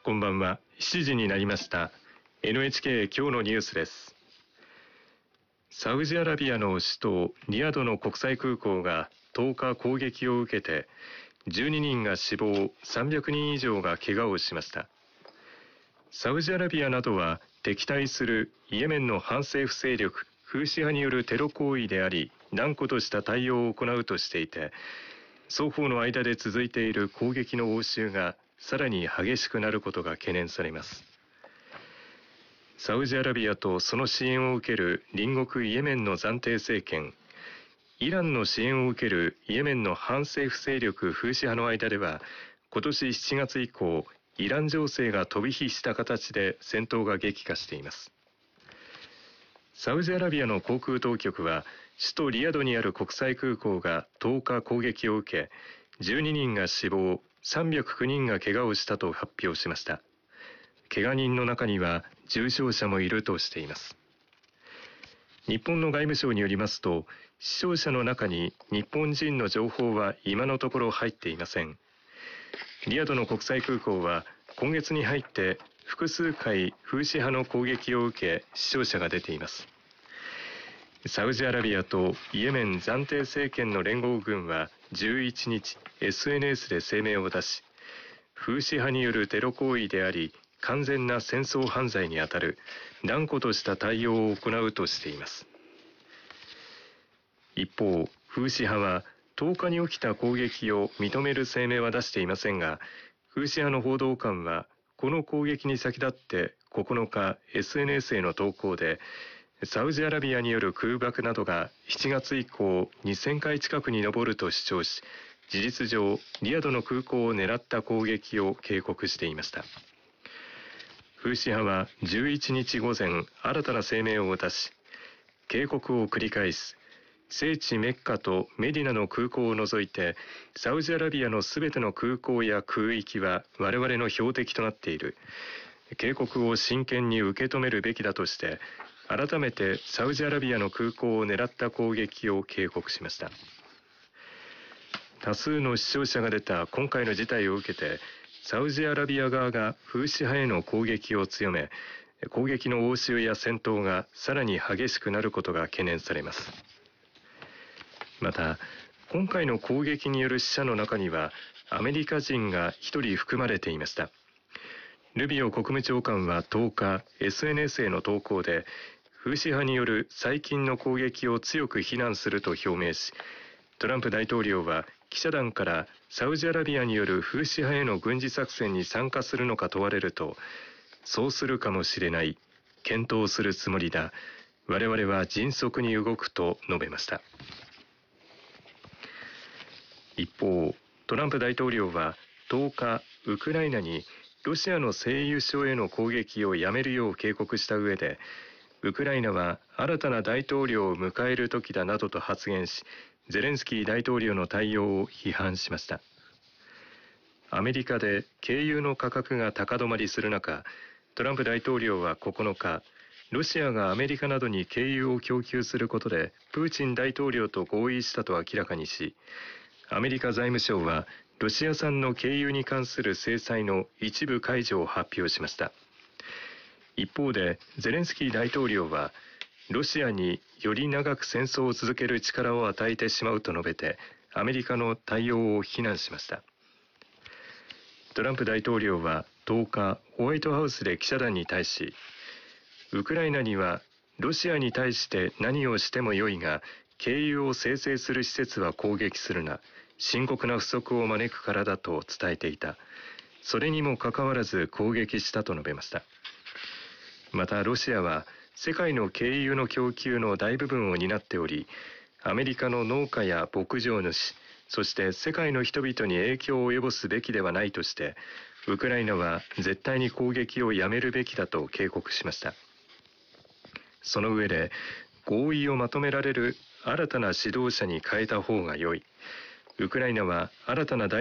こんばんは。7時になりました。NHK 今日のニュースです。サウジアラビアの首都リヤドの国際空港が10日攻撃を受けて12人が死亡、300人以上が怪我をしました。サウジアラビアなどは敵対するイエメンの反政府勢力フーシ派によるテロ行為であり、断固とした対応を行うとしていて、双方の間で続いている攻撃の応酬がさらに激しくなることが懸念されます。サウジアラビアとその支援を受ける隣国イエメンの暫定政権、イランの支援を受けるイエメンの反政府勢力フーシ派の間では、今年7月以降、イラン情勢が飛び火した形で戦闘が激化しています。サウジアラビアの航空当局は、首都リヤドにある国際空港が10日攻撃を受け、12人が死亡、309人が怪我をしたと発表しました。怪我人の中には重傷者もいるとしています。日本の外務省によりますと、死傷者の中に日本人の情報は今のところ入っていません。リヤドの国際空港は今月に入って複数回フーシ派の攻撃を受け死傷者が出ています。サウジアラビアとイエメン暫定政権の連合軍は11日 SNS で声明を出し、フーシ派によるテロ行為であり完全な戦争犯罪にあたる断固とした対応を行うとしています。一方、フーシ派は10日に起きた攻撃を認める声明は出していませんが、フーシ派の報道官はこの攻撃に先立って9日 SNS への投稿で、サウジアラビアによる空爆などが7月以降2000回近くに上ると主張し、事実上リヤドの空港を狙った攻撃を警告していました。フーシ派は11日午前新たな声明を出し、警告を繰り返す。聖地メッカとメディナの空港を除いて、サウジアラビアのすべての空港や空域は我々の標的となっている。警告を真剣に受け止めるべきだとして、改めてサウジアラビアの空港を狙った攻撃を警告しました。多数の死傷者が出た今回の事態を受けて、サウジアラビア側がフーシ派への攻撃を強め、攻撃の応酬や戦闘がさらに激しくなることが懸念されます。また、今回の攻撃による死者の中にはアメリカ人が1人含まれていました。ルビオ国務長官は10日 SNS への投稿で、フーシ派による最近の攻撃を強く非難すると表明し、トランプ大統領は記者団からサウジアラビアによるフーシ派への軍事作戦に参加するのか問われると、そうするかもしれない、検討するつもりだ、我々は迅速に動くと述べました。一方、トランプ大統領は10日、ウクライナにロシアの製油所への攻撃をやめるよう警告した上で、ウクライナは新たな大統領を迎える時だなどと発言し、ゼレンスキー大統領の対応を批判しました。アメリカで軽油の価格が高止まりする中、トランプ大統領は9日、ロシアがアメリカなどに軽油を供給することでプーチン大統領と合意したと明らかにし、アメリカ財務省はロシア産の軽油に関する制裁の一部解除を発表しました。一方でゼレンスキー大統領は、ロシアにより長く戦争を続ける力を与えてしまうと述べて、アメリカの対応を非難しました。トランプ大統領は10日、ホワイトハウスで記者団に対し、ウクライナにはロシアに対して何をしてもよいが、軽油を生成する施設は攻撃するな、深刻な不足を招くからだと伝えていた。それにもかかわらず攻撃したと述べました。またロシアは世界の軽油の供給の大部分を担っており、アメリカの農家や牧場主、そして世界の人々に影響を及ぼすべきではないとして、ウクライナは絶対に攻撃をやめるべきだと警告しました。その上で、合意をまとめられる新たな指導者に変えた方が良い。ウクライナは新たな大